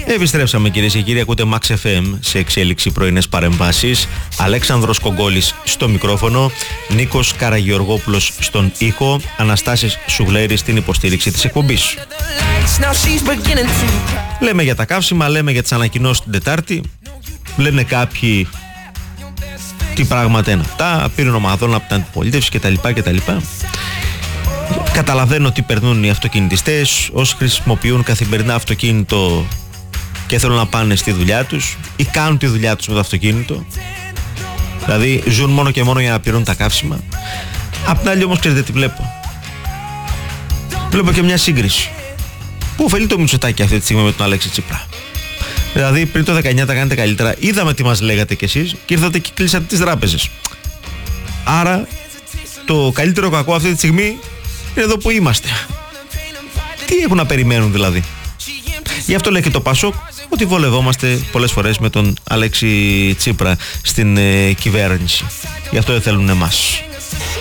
Επιστρέψαμε κυρίες και κύριοι, ακούτε Max FM σε εξέλιξη πρωινές παρεμβάσεις. Αλέξανδρος Κογκόλης στο μικρόφωνο, Νίκος Καραγεωργόπουλος στον ήχο, Αναστάσης Σουγλέρης στην υποστήριξη της εκπομπής. Λέμε για τα καύσιμα, λέμε για τις ανακοινώσεις την Τετάρτη. Λένε κάποιοι τι πράγματα είναι αυτά, πήραν ομαδών από την αντιπολίτευση κτλ. Καταλαβαίνω τι περνούν οι αυτοκινητιστές, όσοι χρησιμοποιούν καθημερινά αυτοκίνητο και θέλουν να πάνε στη δουλειά τους ή κάνουν τη δουλειά τους με το αυτοκίνητο. Δηλαδή ζουν μόνο και μόνο για να πληρώνουν τα καύσιμα. Απ' την άλλη όμως, ξέρετε τι βλέπω? Βλέπω και μια σύγκριση που ωφελεί το Μητσοτάκη αυτή τη στιγμή με τον Αλέξη Τσίπρα. Δηλαδή πριν το 19 τα κάνετε καλύτερα. Είδαμε τι μας λέγατε κι εσείς και ήρθατε και κλείσατε τις τράπεζες. Άρα το καλύτερο κακό αυτή τη στιγμή είναι εδώ που είμαστε. Τι έχουν να περιμένουν δηλαδή? Γι' αυτό λέει και το Πασόκ ότι βολευόμαστε πολλές φορές με τον Αλέξη Τσίπρα στην κυβέρνηση. Γι' αυτό δεν θέλουν εμάς.